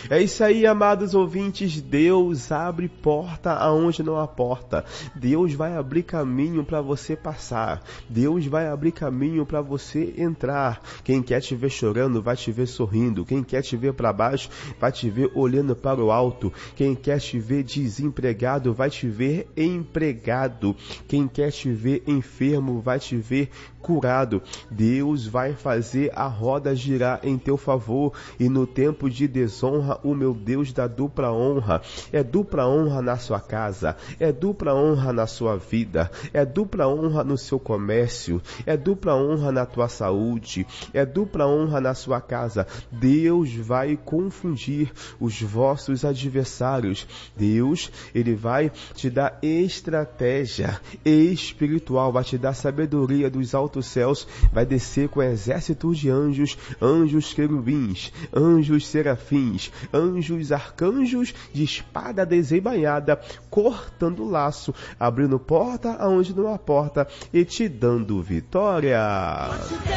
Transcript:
É isso aí, amados ouvintes. Deus abre porta aonde não há porta. Deus vai abrir caminho para você passar. Deus vai abrir caminho para você entrar. Quem quer te ver chorando, vai te ver sorrindo. Quem quer te ver para baixo, vai te ver olhando para o alto. Quem quer te ver desempregado, vai te ver empregado. Quem quer te ver enfermo, vai te ver curado. Deus vai fazer a roda girar em teu favor, e no tempo de desonra o meu Deus dá dupla honra. É dupla honra na sua casa, é dupla honra na sua vida, é dupla honra no seu comércio, é dupla honra na tua saúde, é dupla honra na sua casa. Deus vai confundir os vossos adversários. Deus, ele vai te dar estratégia espiritual, vai te dar sabedoria dos altos céus, vai descer com exércitos de anjos, anjos querubins, anjos serafins, anjos arcanjos de espada desembainhada, cortando o laço, abrindo porta aonde não há porta e te dando vitória.